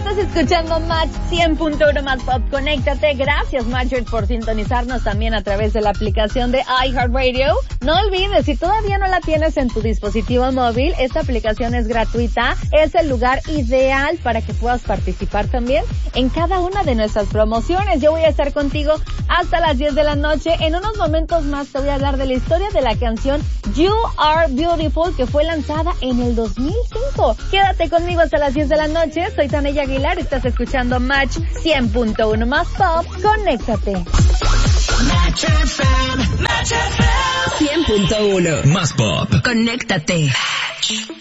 Estás escuchando Match 100.1 más pop. Conéctate. Gracias, Matchers, por sintonizarnos también a través de la aplicación de iHeartRadio. No olvides, si todavía no la tienes en tu dispositivo móvil, esta aplicación es gratuita. Es el lugar ideal para que puedas participar también en cada una de nuestras promociones. Yo voy a estar contigo hasta las 10 de la noche. En unos momentos más te voy a hablar de la historia de la canción You Are Beautiful, que fue lanzada en el 2005. Quédate conmigo hasta las 10 de la noche. Soy Tania Aguilar, estás escuchando Match 100.1 más pop. Conéctate. Match FM, Match FM 100.1 más pop. Conéctate.